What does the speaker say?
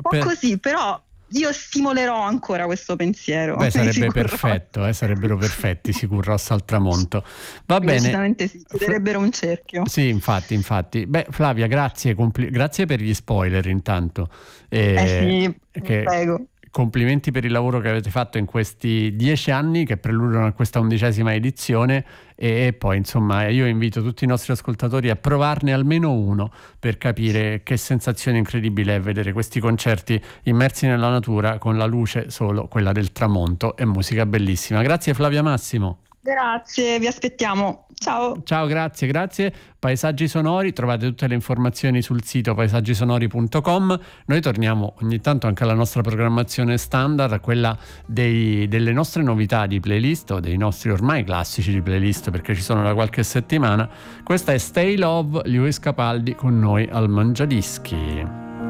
po' così, però io stimolerò ancora questo pensiero. Beh, sarebbe perfetto, sarebbero perfetti Sigur Rós al tramonto. Va bene. Decisamente sì, chiuderebbero un cerchio. Sì, infatti. Beh, Flavia, grazie per gli spoiler intanto. Sì, prego. Complimenti per il lavoro che avete fatto in questi 10 anni che preludono a questa 11ª edizione, e poi insomma io invito tutti i nostri ascoltatori a provarne almeno uno per capire che sensazione incredibile è vedere questi concerti immersi nella natura con la luce solo quella del tramonto e musica bellissima. Grazie Flavia Massimo. Grazie, vi aspettiamo. Ciao. Ciao, grazie. Paesaggi Sonori, trovate tutte le informazioni sul sito paesaggisonori.com. Noi torniamo ogni tanto anche alla nostra programmazione standard, quella delle nostre novità di playlist o dei nostri ormai classici di playlist, perché ci sono da qualche settimana. Questa è Stay Love, Lewis Capaldi con noi al Mangiadischi.